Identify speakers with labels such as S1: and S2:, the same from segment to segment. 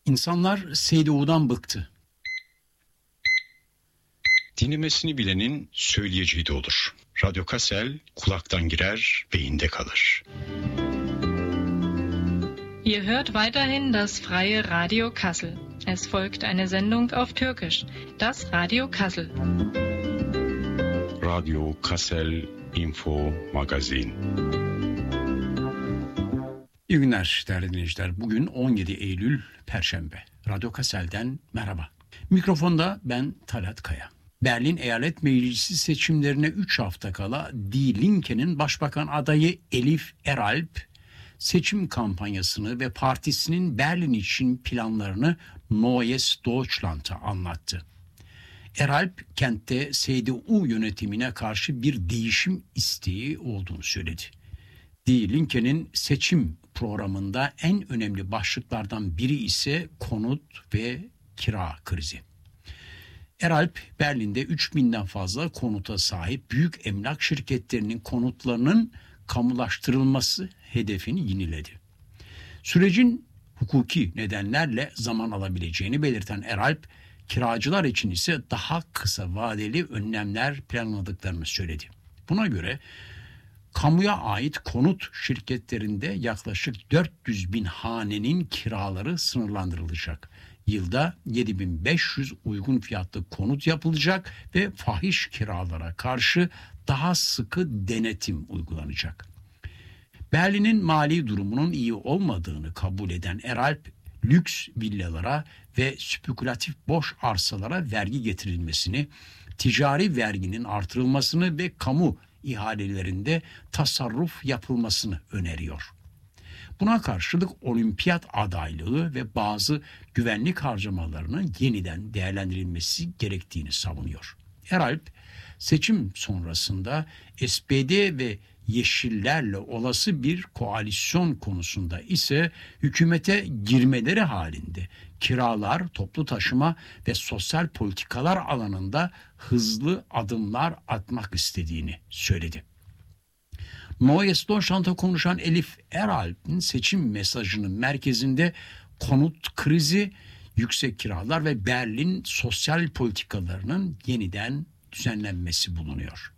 S1: İnsanlar SDU'dan bıktı.
S2: Dinlemesini bilenin söyleyeceği de olur. Radyo Kassel kulaktan girer, beyinde kalır.
S3: Ihr hört weiterhin das freie Radio Kassel. Es folgt eine Sendung auf Türkisch, das Radio Kassel.
S2: Radio Kassel Info Magazin.
S1: İyi günler değerli dinleyiciler. Bugün 17 Eylül Perşembe. Radyo Kassel'den merhaba. Mikrofonda ben Talat Kaya. Berlin Eyalet Meclisi seçimlerine 3 hafta kala Die Linke'nin başbakan adayı Elif Eralp, seçim kampanyasını ve partisinin Berlin için planlarını Neues Deutschland'a anlattı. Eralp, kentte CDU yönetimine karşı bir değişim isteği olduğunu söyledi. Die Linke'nin seçim programında en önemli başlıklardan biri ise konut ve kira krizi. Eralp, Berlin'de 3000'den fazla konuta sahip büyük emlak şirketlerinin konutlarının kamulaştırılması hedefini yineledi. Sürecin hukuki nedenlerle zaman alabileceğini belirten Eralp, kiracılar için ise daha kısa vadeli önlemler planladıklarını söyledi. Buna göre kamuya ait konut şirketlerinde yaklaşık 400 bin hanenin kiraları sınırlandırılacak. Yılda 7500 uygun fiyatlı konut yapılacak ve fahiş kiralara karşı daha sıkı denetim uygulanacak. Berlin'in mali durumunun iyi olmadığını kabul eden Eralp, lüks villalara ve spekülatif boş arsalara vergi getirilmesini, ticari verginin artırılmasını ve kamu ihalelerinde tasarruf yapılmasını öneriyor. Buna karşılık olimpiyat adaylığı ve bazı güvenlik harcamalarının yeniden değerlendirilmesi gerektiğini savunuyor. Eralp, seçim sonrasında SPD ve Yeşillerle olası bir koalisyon konusunda ise hükümete girmeleri halinde kiralar, toplu taşıma ve sosyal politikalar alanında hızlı adımlar atmak istediğini söyledi. Neues Deutschland'a konuşan Elif Eralp'in seçim mesajının merkezinde konut krizi, yüksek kiralar ve Berlin sosyal politikalarının yeniden düzenlenmesi bulunuyor.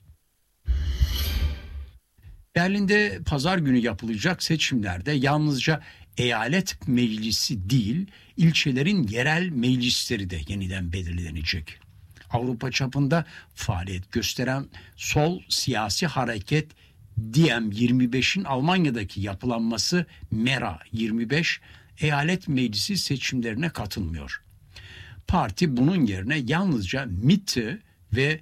S1: Berlin'de pazar günü yapılacak seçimlerde yalnızca eyalet meclisi değil, ilçelerin yerel meclisleri de yeniden belirlenecek. Avrupa çapında faaliyet gösteren sol siyasi hareket DM25'in Almanya'daki yapılanması Mera 25, eyalet meclisi seçimlerine katılmıyor. Parti bunun yerine yalnızca Mitte ve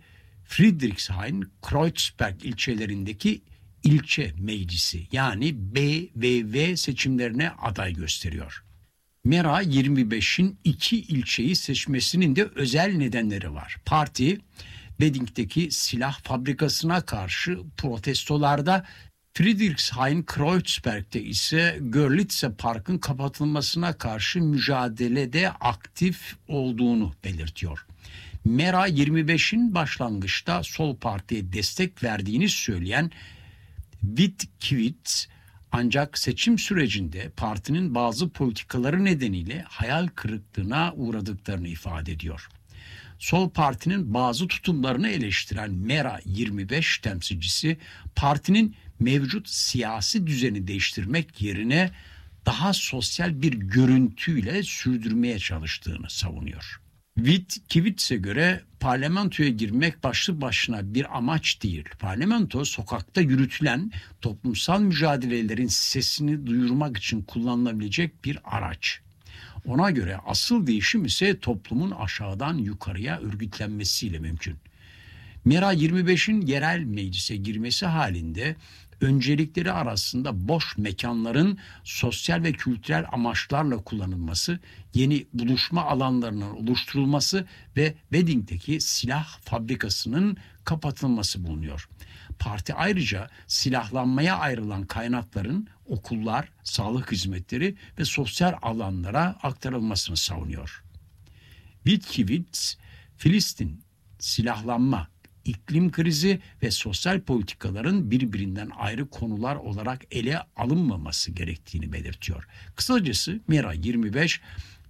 S1: Friedrichshain-Kreuzberg ilçelerindeki ilçe meclisi yani BVV seçimlerine aday gösteriyor. Mera 25'in 2 ilçeyi seçmesinin de özel nedenleri var. Parti, Wedding'deki silah fabrikasına karşı protestolarda, Friedrichshain-Kreuzberg'de ise Görlitze Park'ın kapatılmasına karşı mücadelede aktif olduğunu belirtiyor. Mera 25'in başlangıçta sol partiye destek verdiğini söyleyen Wittkiewicz, ancak seçim sürecinde partinin bazı politikaları nedeniyle hayal kırıklığına uğradıklarını ifade ediyor. Sol partinin bazı tutumlarını eleştiren Mera 25 temsilcisi, partinin mevcut siyasi düzeni değiştirmek yerine daha sosyal bir görüntüyle sürdürmeye çalıştığını savunuyor. Wittkiewicz göre parlamentoya girmek başlı başına bir amaç değil. Parlamento, sokakta yürütülen toplumsal mücadelelerin sesini duyurmak için kullanılabilecek bir araç. Ona göre asıl değişim ise toplumun aşağıdan yukarıya örgütlenmesiyle mümkün. Mera 25'in yerel meclise girmesi halinde öncelikleri arasında boş mekanların sosyal ve kültürel amaçlarla kullanılması, yeni buluşma alanlarının oluşturulması ve Wedding'deki silah fabrikasının kapatılması bulunuyor. Parti ayrıca silahlanmaya ayrılan kaynakların okullar, sağlık hizmetleri ve sosyal alanlara aktarılmasını savunuyor. Wittkiewicz, Filistin, silahlanma, iklim krizi ve sosyal politikaların birbirinden ayrı konular olarak ele alınmaması gerektiğini belirtiyor. Kısacası Mera 25,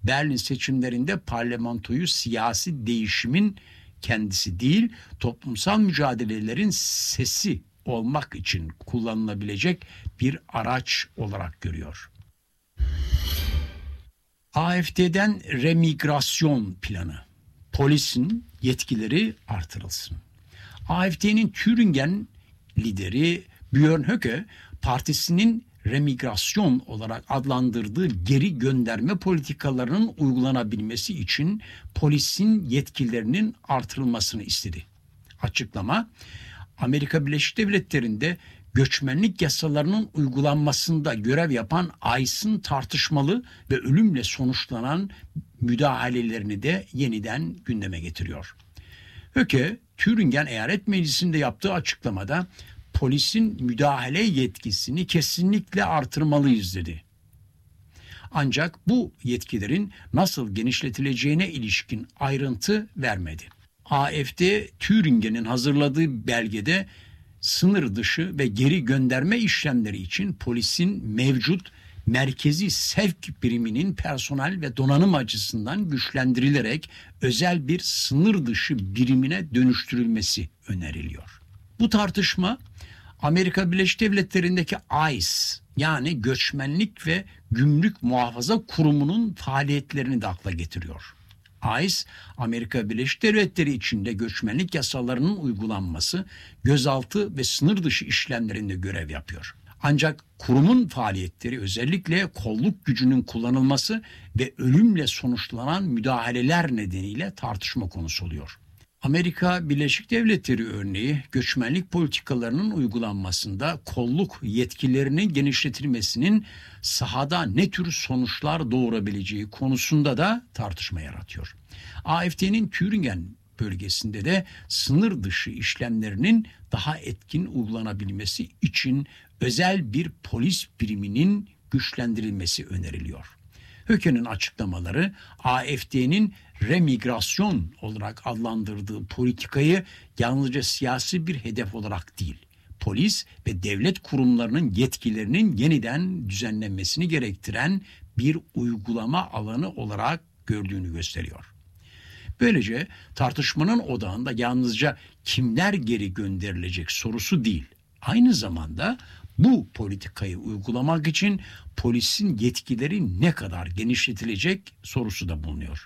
S1: Berlin seçimlerinde parlamentoyu siyasi değişimin kendisi değil, toplumsal mücadelelerin sesi olmak için kullanılabilecek bir araç olarak görüyor. AfD'den remigrasyon planı. Polisin yetkileri artırılsın. AfD'nin Thüringen lideri Björn Höcke, partisinin remigrasyon olarak adlandırdığı geri gönderme politikalarının uygulanabilmesi için polisin yetkilerinin artırılmasını istedi. Açıklama, Amerika Birleşik Devletleri'nde göçmenlik yasalarının uygulanmasında görev yapan ICE'ın tartışmalı ve ölümle sonuçlanan müdahalelerini de yeniden gündeme getiriyor. Höcke, Thüringen Eyalet Meclisi'nde yaptığı açıklamada polisin müdahale yetkisini kesinlikle artırmalıyız dedi. Ancak bu yetkilerin nasıl genişletileceğine ilişkin ayrıntı vermedi. AfD, Thüringen'in hazırladığı belgede sınır dışı ve geri gönderme işlemleri için polisin mevcut merkezi sevk biriminin personel ve donanım açısından güçlendirilerek özel bir sınır dışı birimine dönüştürülmesi öneriliyor. Bu tartışma Amerika Birleşik Devletleri'ndeki ICE yani Göçmenlik ve Gümrük Muhafaza Kurumu'nun faaliyetlerini de akla getiriyor. ICE, Amerika Birleşik Devletleri içinde göçmenlik yasalarının uygulanması, gözaltı ve sınır dışı işlemlerinde görev yapıyor. Ancak kurumun faaliyetleri özellikle kolluk gücünün kullanılması ve ölümle sonuçlanan müdahaleler nedeniyle tartışma konusu oluyor. Amerika Birleşik Devletleri örneği göçmenlik politikalarının uygulanmasında kolluk yetkilerinin genişletilmesinin sahada ne tür sonuçlar doğurabileceği konusunda da tartışma yaratıyor. AfD'nin Thüringen bölgesinde de sınır dışı işlemlerinin daha etkin uygulanabilmesi için özel bir polis biriminin güçlendirilmesi öneriliyor. Höcke'nin açıklamaları AfD'nin remigrasyon olarak adlandırdığı politikayı yalnızca siyasi bir hedef olarak değil, polis ve devlet kurumlarının yetkilerinin yeniden düzenlenmesini gerektiren bir uygulama alanı olarak gördüğünü gösteriyor. Böylece tartışmanın odağında yalnızca kimler geri gönderilecek sorusu değil, aynı zamanda bu politikayı uygulamak için polisin yetkileri ne kadar genişletilecek sorusu da bulunuyor.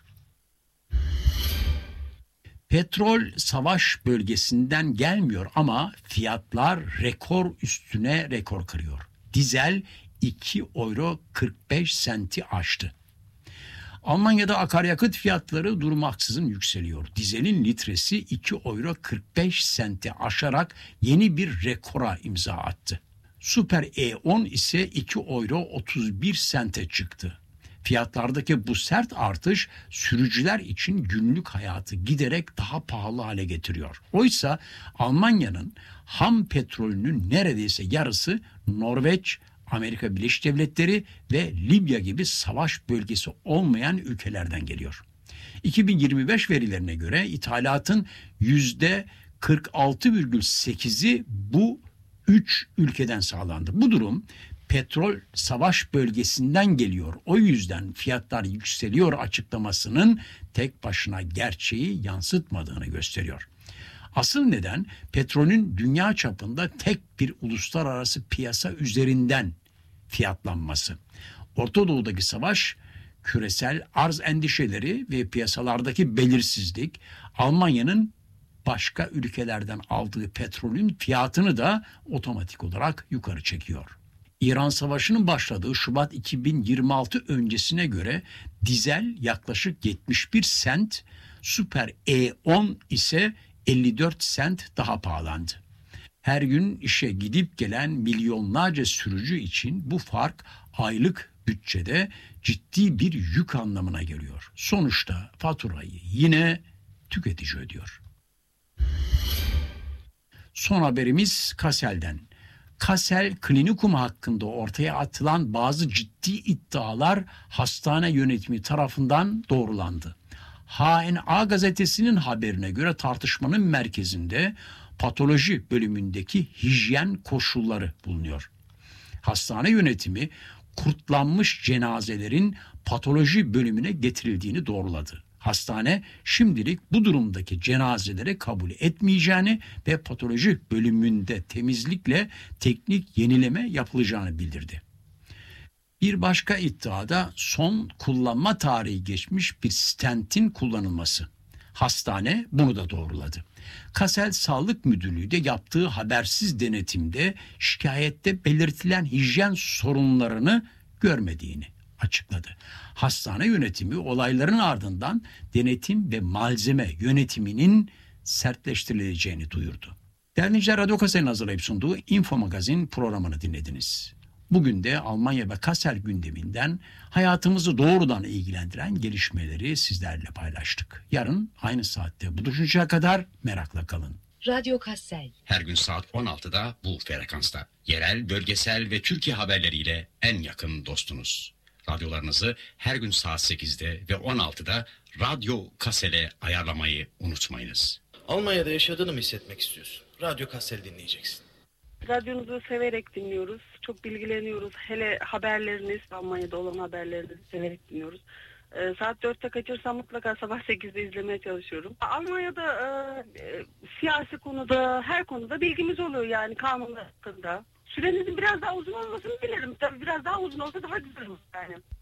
S1: Petrol savaş bölgesinden gelmiyor ama fiyatlar rekor üstüne rekor kırıyor. Dizel 2 euro 45 senti aştı. Almanya'da akaryakıt fiyatları durmaksızın yükseliyor. Dizelin litresi 2 euro 45 senti aşarak yeni bir rekora imza attı. Süper E10 ise 2 euro 31 sente çıktı. Fiyatlardaki bu sert artış sürücüler için günlük hayatı giderek daha pahalı hale getiriyor. Oysa Almanya'nın ham petrolünün neredeyse yarısı Norveç, Amerika Birleşik Devletleri ve Libya gibi savaş bölgesi olmayan ülkelerden geliyor. 2025 verilerine göre ithalatın %46,8'i bu 3 ülkeden sağlandı. Bu durum petrol savaş bölgesinden geliyor. O yüzden fiyatlar yükseliyor açıklamasının tek başına gerçeği yansıtmadığını gösteriyor. Asıl neden petrolün dünya çapında tek bir uluslararası piyasa üzerinden fiyatlanması. Orta Doğu'daki savaş, küresel arz endişeleri ve piyasalardaki belirsizlik Almanya'nın başka ülkelerden aldığı petrolün fiyatını da otomatik olarak yukarı çekiyor. İran Savaşı'nın başladığı Şubat 2026 öncesine göre dizel yaklaşık 71 sent, Süper E10 ise 54 sent daha pahalandı. Her gün işe gidip gelen milyonlarca sürücü için bu fark aylık bütçede ciddi bir yük anlamına geliyor. Sonuçta faturayı yine tüketici ödüyor. Son haberimiz Kassel'den. Kassel Klinikum hakkında ortaya atılan bazı ciddi iddialar hastane yönetimi tarafından doğrulandı. HNA gazetesinin haberine göre tartışmanın merkezinde patoloji bölümündeki hijyen koşulları bulunuyor. Hastane yönetimi kurtlanmış cenazelerin patoloji bölümüne getirildiğini doğruladı. Hastane şimdilik bu durumdaki cenazeleri kabul etmeyeceğini ve patoloji bölümünde temizlikle teknik yenileme yapılacağını bildirdi. Bir başka iddiada son kullanma tarihi geçmiş bir stentin kullanılması. Hastane bunu da doğruladı. Kassel Sağlık Müdürlüğü de yaptığı habersiz denetimde şikayette belirtilen hijyen sorunlarını görmediğini açıkladı. Hastane yönetimi olayların ardından denetim ve malzeme yönetiminin sertleştirileceğini duyurdu. Değerli dinleyiciler, Radyo Kassel'in hazırlayıp sunduğu Info Magazin programını dinlediniz. Bugün de Almanya ve Kassel gündeminden hayatımızı doğrudan ilgilendiren gelişmeleri sizlerle paylaştık. Yarın aynı saatte buluşuncaya kadar merakla kalın.
S4: Radyo Kassel.
S5: Her gün saat 16'da bu frekansta. Yerel, bölgesel ve Türkiye haberleriyle en yakın dostunuz. Radyolarınızı her gün saat 8'de ve 16'da Radyo Kassel'e ayarlamayı unutmayınız.
S6: Almanya'da yaşadığını mı hissetmek istiyorsun? Radyo Kassel dinleyeceksin.
S7: Radyonuzu severek dinliyoruz. Çok bilgileniyoruz. Hele haberleriniz, Almanya'da olan haberlerinizi severek dinliyoruz. Saat 4'te kaçırsam mutlaka sabah 8'de izlemeye çalışıyorum. Almanya'da siyasi konuda, her konuda bilgimiz oluyor yani kanunlar hakkında. Sürenizin biraz daha uzun olmasını dilerim. Tabii biraz daha uzun olsa daha güzel olur yani.